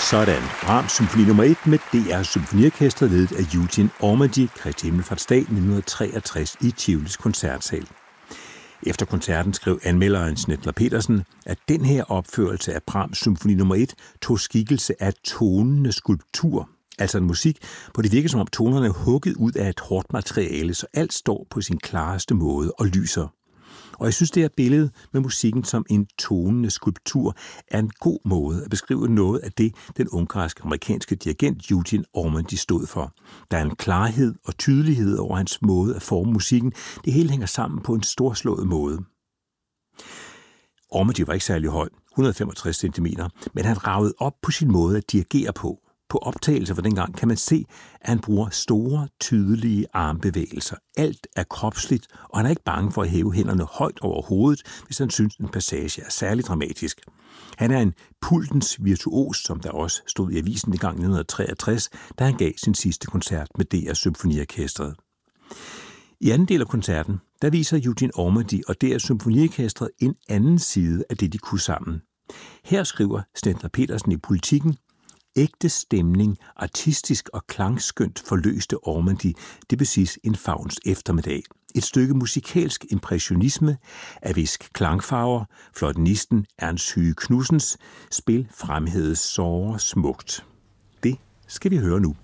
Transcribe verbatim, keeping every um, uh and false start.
Sådan. Brahms symfoni nummer et med D R Symfoniorkestret ledet af Eugene Ormandy, Kristi Himmelfartsdag nitten treogtres i Tivolis koncertsal. Efter koncerten skrev anmelderen Snetler Petersen, at den her opførelse af Brahms symfoni nummer et tog skikkelse af tonende skulptur, altså en musik, hvor det virker som om tonerne er hugget ud af et hårdt materiale, så alt står på sin klareste måde og lyser. Og jeg synes, det her billede med musikken som en tonende skulptur er en god måde at beskrive noget af det, den ungarsk-amerikanske dirigent Eugene Ormandy stod for. Der er en klarhed og tydelighed over hans måde at forme musikken. Det hele hænger sammen på en storslået måde. Ormandy var ikke særlig høj, et hundrede og femogtres centimeter, men han ragede op på sin måde at dirigere på. På optagelser fra dengang kan man se, at han bruger store, tydelige armbevægelser. Alt er kropsligt, og han er ikke bange for at hæve hænderne højt over hovedet, hvis han synes, en passage er særlig dramatisk. Han er en pultens virtuos, som der også stod i avisen dengang nitten treogtres, da han gav sin sidste koncert med D R Symfoniorkestret. I anden del af koncerten, der viser Eugene Ormandy og D R Symfoniorkestret en anden side af det, de kunne sammen. Her skriver Snetler Petersen i Politikken: ægte stemning, artistisk og klangskønt forløste Ormandy Debussys En favns eftermiddag. Et stykke musikalsk impressionisme af visk klangfarver, fløjtenisten Ernst Hyge Knudsens spil fremhæves såre smukt. Det skal vi høre nu.